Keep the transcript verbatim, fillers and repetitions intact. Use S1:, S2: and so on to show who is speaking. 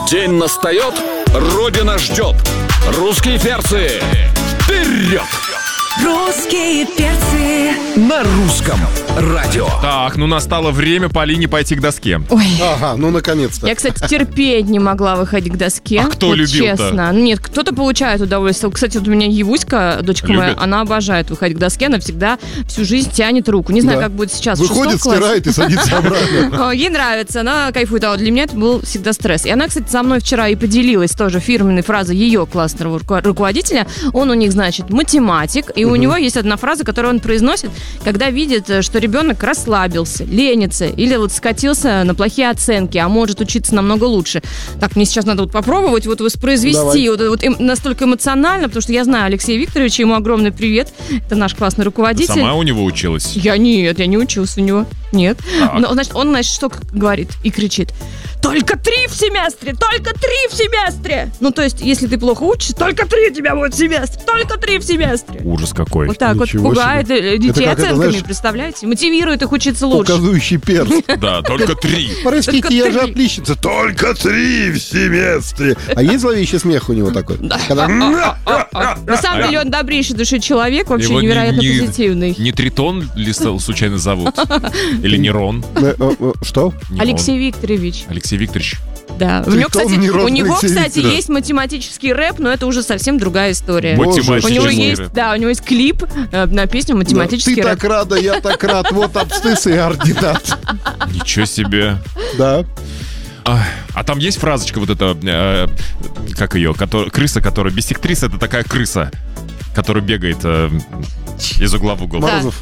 S1: День настает, Родина ждет. Русские перцы, вперед!
S2: Русские перцы
S1: На русском радио.
S3: Так, ну настало время Полине пойти к доске.
S4: Ой,
S5: Ага, ну наконец-то.
S4: я, кстати, терпеть не могла выходить к доске.
S3: А кто
S4: вот
S3: любил-то?
S4: Честно. Ну, нет, кто-то получает удовольствие. Кстати, вот у меня Евуська, дочка
S3: Любит?
S4: моя, она обожает выходить к доске. Она всегда всю жизнь тянет руку. Не знаю,
S5: Да.
S4: как будет сейчас. в
S5: Выходит,
S4: шестом классе.
S5: стирает и садится обратно.
S4: О, Ей нравится, она кайфует. А вот для меня это был всегда стресс. И она, кстати, со мной вчера и поделилась тоже фирменной фразой ее классного руко- руководителя. Он у них, значит, математик, и у него есть одна фраза, которую он произносит, когда видит, что ребенок расслабился, ленится или вот скатился на плохие оценки, а может учиться намного лучше. Так, мне сейчас надо вот попробовать вот воспроизвести вот, вот, эм- настолько эмоционально, потому что я знаю Алексея Викторовича, ему огромный привет. Это наш классный руководитель.
S3: Сама у него училась?
S4: Я нет, я не учился у него. Нет.
S3: Так.
S4: Но, значит, он, значит, что говорит и кричит: только три в семестре! Только три в семестре! Ну, то есть, если ты плохо учишься, только три у тебя будет в семестре! Только три в семестре!
S3: Ужас какой.
S4: Вот так
S5: Ничего
S4: вот пугает э, детей
S5: Это как это,
S4: оценками,
S5: знаешь,
S4: представляете? Мотивирует их учиться лучше.
S5: Указывающий перс.
S3: Да, только три.
S5: Простите,
S4: Только
S5: я же
S4: три.
S5: отличница. Только три в семестре. А есть зловещий смех у него такой? Когда-
S4: На самом деле, он добрейший души человек, вообще
S3: Его не-
S4: невероятно
S3: не-
S4: позитивный.
S3: Не Тритон ли с- случайно зовут? Или Нерон?
S5: Э, э, э, Что?
S3: Нерон.
S4: Алексей Викторович.
S3: Алексей Викторович.
S4: Да. У него,
S5: Тритон,
S4: кстати,
S5: Нерон,
S4: у него,
S5: Алексей
S4: кстати,
S5: Викторович.
S4: есть математический рэп, но это уже совсем другая история.
S5: Боже,
S4: У
S3: Математический
S4: него
S5: Честно.
S4: есть, да, у него есть клип э, на песню
S5: Ты
S4: «Математический рэп».
S5: так рада, я так рад. Вот абсцисс и ординат.
S3: Ничего себе.
S5: Да.
S3: А, а там есть фразочка вот эта, э, как ее, котор- крыса, которая... Биссектриса — это такая крыса, которая бегает э, из угла в угол.
S4: Да.
S5: Морозов.